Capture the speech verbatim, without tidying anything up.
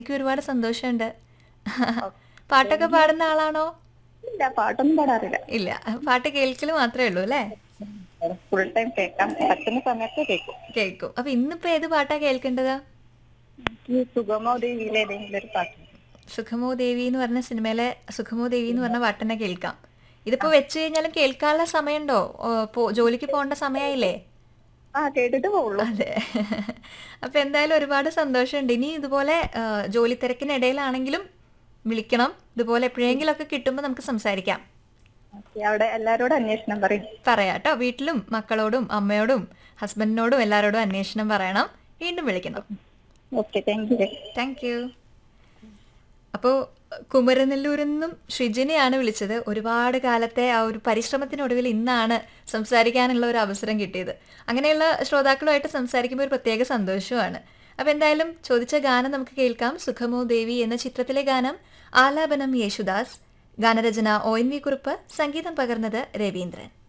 എനിക്ക് ഒരുപാട് സന്തോഷമുണ്ട്. ഓക്കെ. പാട്ടൊക്കെ താങ്ക് യു. പാടുന്ന ആളാണോ? ഇല്ല, പാട്ടൊന്നും പാടാറില്ല. ഇല്ല. പാട്ട് കേൾക്കല് മാത്രമേ ഉള്ളൂ അല്ലേ? ഫുൾ ടൈം കേൾക്കാൻ പറ്റുന്ന സമയത്ത് കേൾക്കും. കേൾക്കും. അപ്പൊ ഇന്നിപ്പോ ഏത് പാട്ടാ കേൾക്കേണ്ടത്? എനിക്ക് സുഗമോ ദേവിയിലെ ഏതെങ്കിലും ഒരു പാട്ട്. സുഖമോ ദേവി എന്ന് പറഞ്ഞ സിനിമയിലെ സുഖമോ ദേവി എന്ന് പറഞ്ഞ പാട്ട് തന്നെ കേൾക്കാം. ആ ഇതിപ്പോ വെച്ച് കഴിഞ്ഞാലും കേൾക്കാനുള്ള സമയമുണ്ടോ? ഓ, പോ- ജോലിക്ക് പോകേണ്ട സമയമായില്ലേ? ആ കേട്ടിട്ട് പോവുള്ളൂ. അതെ. അപ്പൊ എന്തായാലും ഒരുപാട് സന്തോഷമുണ്ട്. ഇനി ഇതുപോലെ ആ, ജോലി തിരക്കിനിടയിലാണെങ്കിലും വിളിക്കണം. ഇതുപോലെ എപ്പോഴെങ്കിലും ഒക്കെ കിട്ടുമ്പോൾ നമുക്ക് സംസാരിക്കാം. ഓക്കെ, അവിടെ എല്ലാരോടും അന്വേഷണം പറയും. പറയാട്ടോ. വീട്ടിലും മക്കളോടും അമ്മയോടും ഹസ്ബൻഡിനോടും എല്ലാവരോടും അന്വേഷണം പറയണം. വീണ്ടും വിളിക്കണം. Okay, thank you. Thank you. അപ്പോൾ കുമരനെല്ലൂരിൽ നിന്നും ഷിജിനെയാണ് വിളിച്ചത്. ഒരുപാട് കാലത്തെ ആ ഒരു പരിശ്രമത്തിനൊടുവിൽ ഇന്നാണ് സംസാരിക്കാനുള്ള ഒരു അവസരം കിട്ടിയത്. അങ്ങനെയുള്ള ശ്രോതാക്കളുമായിട്ട് സംസാരിക്കുമ്പോൾ ഒരു പ്രത്യേക സന്തോഷമാണ്. അപ്പോൾ എന്തായാലും ചോദിച്ച ഗാനം നമുക്ക് കേൾക്കാം. സുഖമോ ദേവി എന്ന ചിത്രത്തിലെ ഗാനം. ആലാപനം യേശുദാസ്, ഗാനരചന ഒ എൻ വി കുറുപ്പ്, സംഗീതം പകർന്നത് രവീന്ദ്രൻ.